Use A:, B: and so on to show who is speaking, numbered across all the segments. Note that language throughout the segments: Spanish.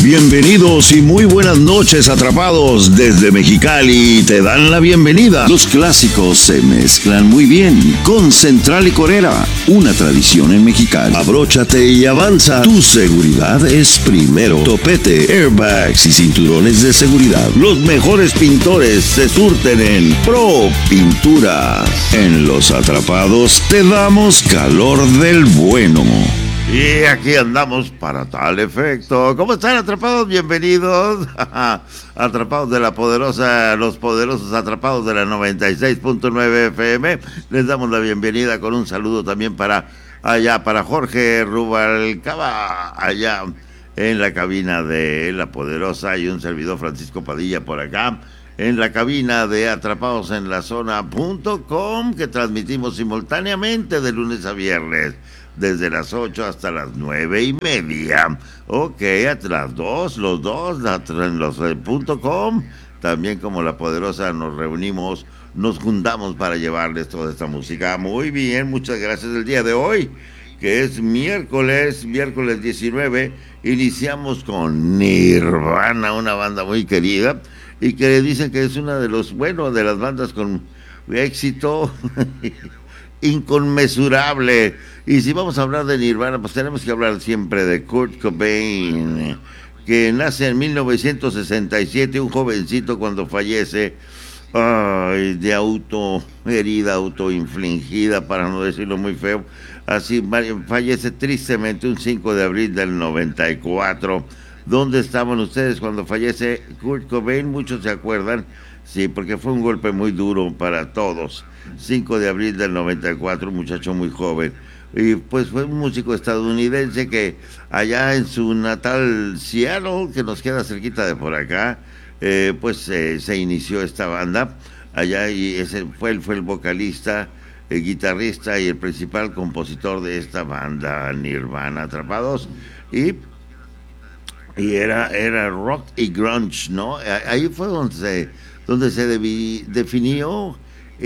A: Bienvenidos y muy buenas noches, atrapados. Desde Mexicali te dan la bienvenida. Los clásicos se mezclan muy bien con Central Licorera, una tradición en Mexicali. Abróchate y avanza. Tu seguridad es primero. Topete, airbags y cinturones de seguridad. Los mejores pintores se surten en Pro Pinturas. En Los Atrapados te damos calor del bueno. Y aquí andamos para tal efecto. ¿Cómo están, atrapados? Bienvenidos. Atrapados de la poderosa, los poderosos atrapados de la 96.9 FM. Les damos la bienvenida con un saludo también para Jorge Rubalcaba, allá en la cabina de La Poderosa, y un servidor Francisco Padilla por acá, en la cabina de atrapadosenlazona.com, que transmitimos simultáneamente de lunes a viernes, desde las 8 hasta las 9:30. Ok, a las 2, los dos, en los .com. También como La Poderosa nos reunimos, nos juntamos para llevarles toda esta música. Muy bien, muchas gracias. El día de hoy, que es miércoles 19, iniciamos con Nirvana, una banda muy querida, y que dicen que es una de de las bandas con éxito inconmensurable. Y si vamos a hablar de Nirvana, pues tenemos que hablar siempre de Kurt Cobain, que nace en 1967, un jovencito cuando fallece, de herida autoinfligida, para no decirlo muy feo. Así fallece tristemente un 5 de abril del 94. ¿Dónde estaban ustedes cuando fallece Kurt Cobain? Muchos se acuerdan, sí, porque fue un golpe muy duro para todos. 5 de abril del 94, un muchacho muy joven. Y pues fue un músico estadounidense que allá en su natal Seattle, que nos queda cerquita de por acá, se inició esta banda allá, y ese fue el vocalista, el guitarrista y el principal compositor de esta banda Nirvana, Atrapados. Y era rock y grunge, ¿no? Ahí fue donde se definió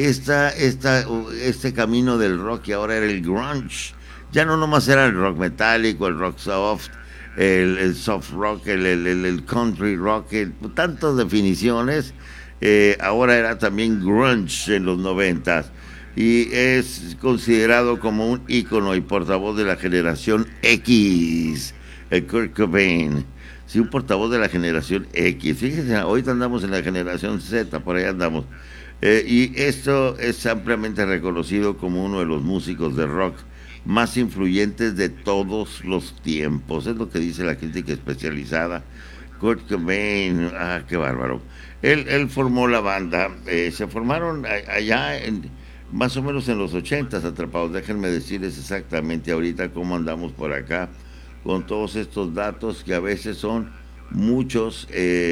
A: este camino del rock, y ahora era el grunge. Ya no nomás era el rock metálico, el rock soft, el soft rock, el country rock, tantas definiciones. Ahora era también grunge en los 90s, y es considerado como un ícono y portavoz de la generación X, el Kurt Cobain. Sí, un portavoz de la generación X. Fíjense, ahorita andamos en la generación Z, por ahí andamos. Y esto es ampliamente reconocido como uno de los músicos de rock más influyentes de todos los tiempos. Es lo que dice la crítica especializada. Kurt Cobain, qué bárbaro. Él formó la banda. Se formaron allá más o menos en los 80s, atrapados. Déjenme decirles exactamente ahorita cómo andamos por acá con todos estos datos, que a veces son muchos.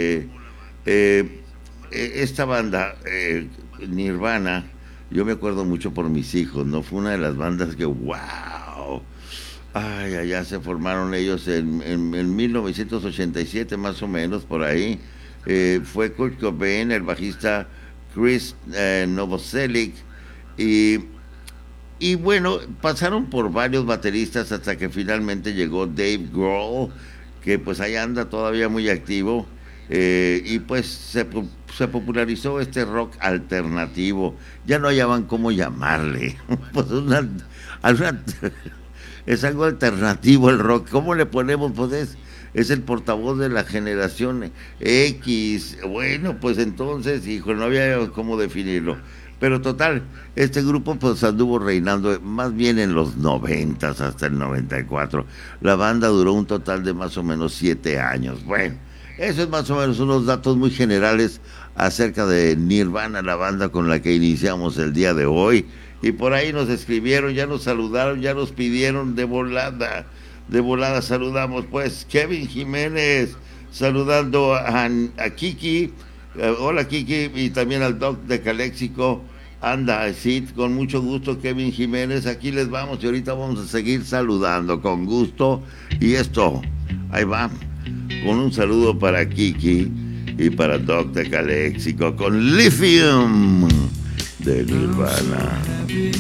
A: Esta banda, Nirvana, yo me acuerdo mucho por mis hijos, ¿no? Fue una de las bandas que, wow, allá se formaron ellos en 1987, más o menos, por ahí. Fue Kurt Cobain, el bajista Chris Novoselic, y bueno, pasaron por varios bateristas hasta que finalmente llegó Dave Grohl, que pues ahí anda todavía muy activo. Y pues se popularizó este rock alternativo. Ya no hallaban cómo llamarle. Pues es algo alternativo el rock. ¿Cómo le ponemos? Pues es el portavoz de la generación X. Bueno, pues entonces, hijo, no había cómo definirlo. Pero total, este grupo pues anduvo reinando más bien en los 90s hasta el 94. La banda duró un total de más o menos 7 años. Bueno, eso es más o menos unos datos muy generales acerca de Nirvana, la banda con la que iniciamos el día de hoy. Y por ahí nos escribieron, ya nos saludaron, ya nos pidieron de volada saludamos pues. Kevin Jiménez saludando a Kiki. Hola Kiki, y también al Doc de Caléxico. Anda, sí, con mucho gusto, Kevin Jiménez. Aquí les vamos, y ahorita vamos a seguir saludando con gusto. Y esto, ahí va, con un saludo para Kiki y para Doc de Caléxico, con Lithium de Nirvana.